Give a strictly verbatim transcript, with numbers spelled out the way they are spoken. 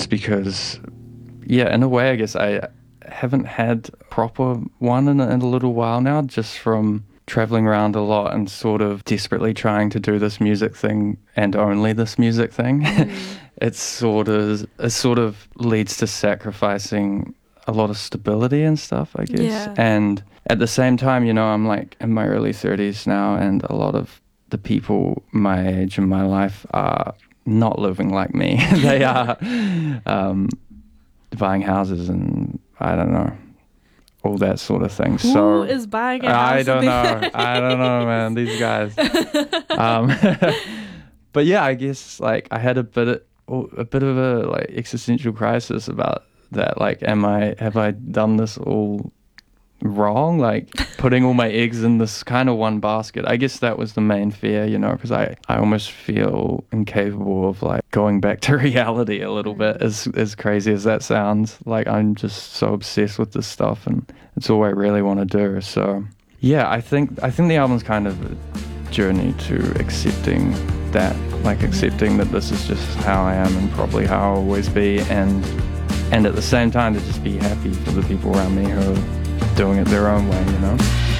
just because, yeah, in a way, I guess I haven't had a proper one in a, in a little while now, just from traveling around a lot and sort of desperately trying to do this music thing and only this music thing. Mm. It's sort of, it sort of leads to sacrificing a lot of stability and stuff, I guess. Yeah. And at the same time, you know, I'm like in my early thirties now, and a lot of the people my age in my life are not living like me. They are um, buying houses and I don't know, all that sort of thing. Who so is buying a house? I don't know. I don't know, man. These guys. Um, but yeah, I guess like I had a bit, of, a bit of a like existential crisis about that. Like, am I? Have I done this all wrong? Like putting all my eggs in this kind of one basket. I guess that was the main fear, you know, because I, I almost feel incapable of like going back to reality a little bit, as as crazy as that sounds. Like I'm just so obsessed with this stuff and it's all I really want to do. So yeah, I think I think the album's kind of a journey to accepting that, like accepting that this is just how I am and probably how I'll always be, and and at the same time to just be happy for the people around me who are doing it their own way, you know?